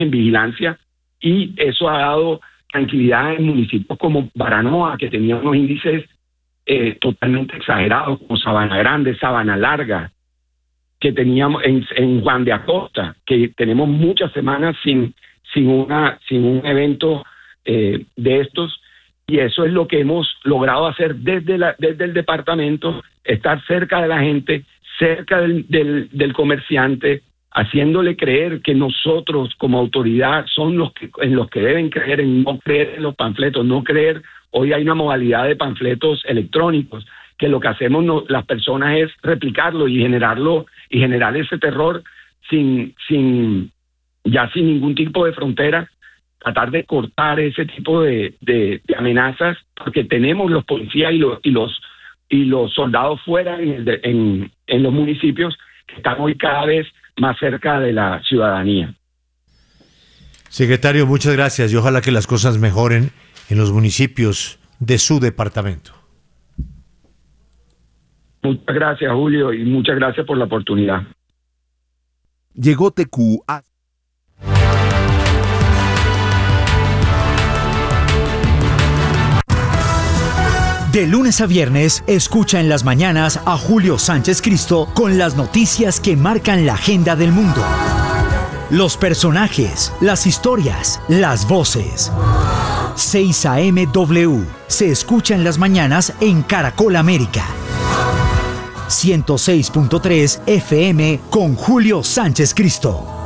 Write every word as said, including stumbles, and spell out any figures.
en vigilancia, y eso ha dado tranquilidad en municipios como Baranoa, que tenía unos índices eh, totalmente exagerados, como Sabana Grande, Sabana Larga, que teníamos en, en Juan de Acosta, que tenemos muchas semanas sin, sin, una, sin un evento eh, de estos, y eso es lo que hemos logrado hacer desde, la, desde el departamento, estar cerca de la gente, cerca del, del, del comerciante, haciéndole creer que nosotros como autoridad son los que, en los que deben creer, en no creer en los panfletos, no creer. Hoy hay una modalidad de panfletos electrónicos, que lo que hacemos no, las personas es replicarlo y generarlo, y generar ese terror sin, sin, ya sin ningún tipo de frontera, tratar de cortar ese tipo de, de, de amenazas, porque tenemos los policías y los, y los, y los soldados fuera en, el de, en, en los municipios, que están hoy cada vez más cerca de la ciudadanía. Secretario, muchas gracias y ojalá que las cosas mejoren en los municipios de su departamento. Muchas gracias, Julio, y muchas gracias por la oportunidad. Llegó T Q a... De lunes a viernes, escucha en las mañanas a Julio Sánchez Cristo con las noticias que marcan la agenda del mundo. Los personajes, las historias, las voces. seis A M W se escucha en las mañanas en Caracol América. ciento seis punto tres F M con Julio Sánchez Cristo.